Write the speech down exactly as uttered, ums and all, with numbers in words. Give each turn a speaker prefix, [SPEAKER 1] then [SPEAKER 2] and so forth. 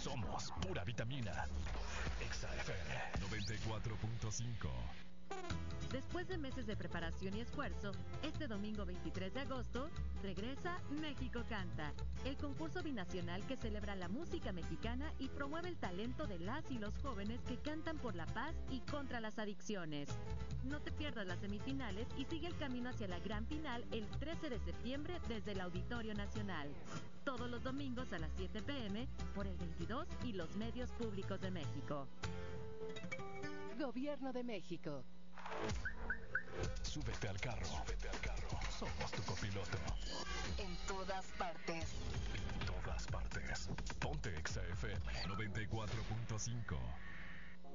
[SPEAKER 1] Somos pura vitamina. Exa F M noventa y cuatro punto cinco.
[SPEAKER 2] Después de meses de preparación y esfuerzo, este domingo veintitrés de agosto, regresa México Canta, el concurso binacional que celebra la música mexicana y promueve el talento de las y los jóvenes que cantan por la paz y contra las adicciones. No te pierdas las semifinales y sigue el camino hacia la gran final el trece de septiembre desde el Auditorio Nacional. Todos los domingos a las siete pe eme por el veintidós y los medios públicos de México.
[SPEAKER 3] Gobierno de México.
[SPEAKER 1] Súbete al carro. Súbete al carro. Somos tu copiloto.
[SPEAKER 3] En todas partes.
[SPEAKER 1] En todas partes. Ponte Exa F M noventa y cuatro punto cinco.